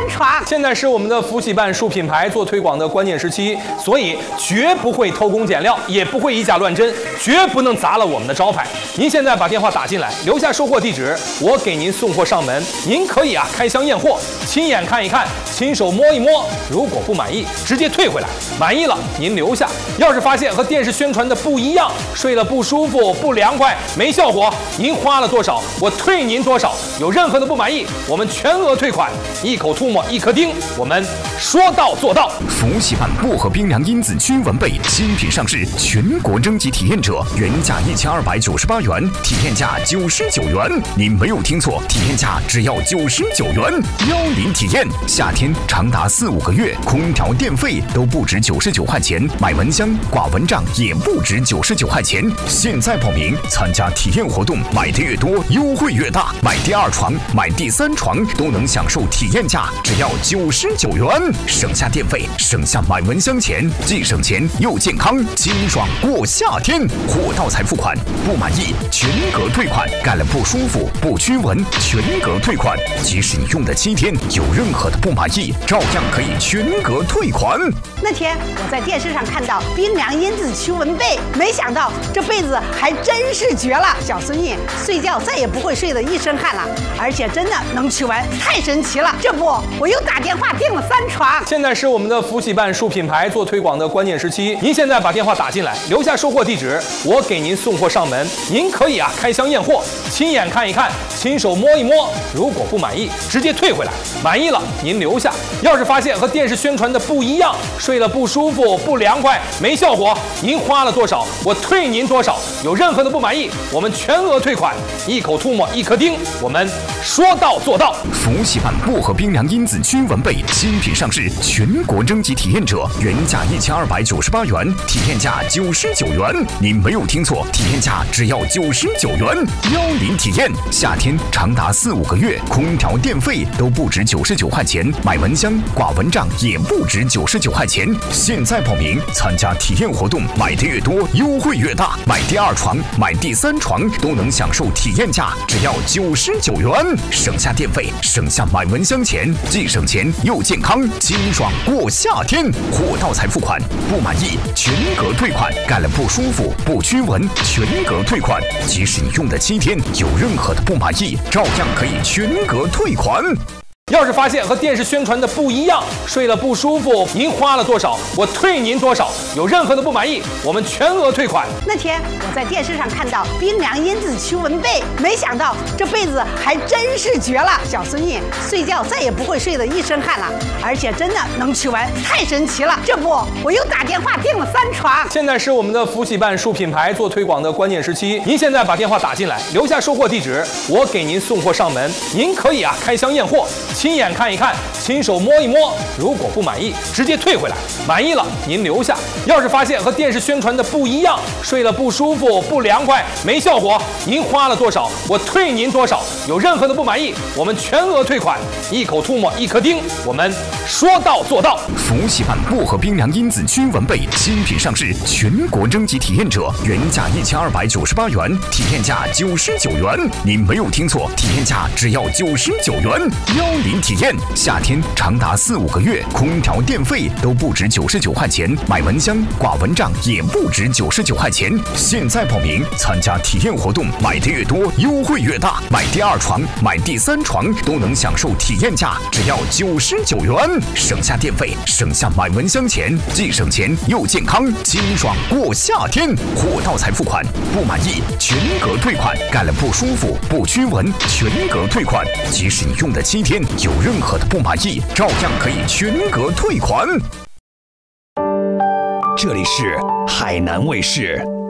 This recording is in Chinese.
床。 现在是我们的福喜办树品牌做推广的关键时期，所以绝不会偷工减料，也不会以假乱真，绝不能砸了我们的招牌。您现在把电话打进来，留下收货地址，我给您送货上门。您可以开箱验货，亲眼看一看，亲手摸一摸。如果不满意，直接退回来；满意了，您留下。要是发现和电视宣传的不一样，睡了不舒服、不凉快、没效果，您花了多少，我退您多少。有任何的不满意，我们全额退款。一口吐沫一颗钉，我们说到做到。 福喜办薄荷冰凉因子驱蚊被新品上市，全国征集体验者，原价1298元，体验价99元。您没有听错，体验价只要99元。10体验，夏天长达4-5个月，空调电费都不止99块钱，买蚊香、挂蚊帐也不止99块钱。现在报名参加体验活动，买的越多，优惠越大。买第2床、买第3床都能享受体验价，只要99元，省下电费，省下买蚊香钱，既省钱又健康，清爽过夏天。货到才付款，不满意全额退款，盖了不舒服、不驱蚊，全额退款。即使你用的7天，有任何的不满意，照样可以全额退款。 那天我在电视上看到冰凉因子驱蚊被，没想到这被子还真是绝了，小孙女睡觉再也不会睡得一身汗了，而且真的能驱蚊，太神奇了！这不，我又打电话订了3床。 现在是我们的福喜办树品牌做推广的关键时期，您现在把电话打进来，留下收货地址，我给您送货上门。您可以开箱验货，亲眼看一看，亲手摸一摸。如果不满意，直接退回来；满意了，您留下。要是发现和电视宣传的不一样，睡了不舒服、不凉快、没效果，您花了多少，我退您多少。有任何的不满意，我们全额退款。一口吐沫一颗钉，我们说到做到。 福喜办薄荷冰凉因子驱蚊被新品上市，全国征集体验者，原价1298元，体验价99元。您没有听错，体验价只要99元。10体验，夏天长达4-5个月，空调电费都不止99块钱，买蚊香、挂蚊帐也不止99块钱。现在报名参加体验活动，买的越多，优惠越大。买第2床、买第3床都能享受体验价，只要99元，省下电费，省下买蚊香钱，既省钱又健康，清爽过夏天。货到才付款，不满意全额退款，盖了不舒服、不驱蚊，全额退款。即使你用的7天，有任何的不满意，照样可以全额退款。 要是发现和电视宣传的不一样，睡了不舒服，您花了多少，我退您多少。有任何的不满意，我们全额退款。 那天我在电视上看到冰凉因子驱蚊被，没想到这被子还真是绝了，小孙女睡觉再也不会睡得一身汗了，而且真的能驱蚊，太神奇了！这不，我又打电话订了3床。 现在是我们的福喜办树品牌做推广的关键时期，您现在把电话打进来，留下收货地址，我给您送货上门。您可以开箱验货，亲眼看一看，亲手摸一摸。如果不满意，直接退回来；满意了，您留下。要是发现和电视宣传的不一样，睡了不舒服、不凉快、没效果，您花了多少，我退您多少。有任何的不满意，我们全额退款。一口吐沫一颗钉，我们说到做到。 福喜办薄荷冰凉因子驱蚊被新品上市，全国征集体验者，原价1298元，体验价99元。您没有听错，体验价只要99元。10体验，夏天长达4-5个月，空调电费都不止99块钱，买蚊香、挂蚊帐也不止99块钱。现在报名参加体验活动，买的越多，优惠越大。买第2床、买第3床都能享受体验价，只要99元，省下电费，省下买蚊香钱，既省钱又健康，清爽过夏天。货到才付款，不满意全额退款，盖了不舒服、不驱蚊，全额退款。即使你用的7天，有任何的不满意，照样可以全额退款。 这里是海南卫视。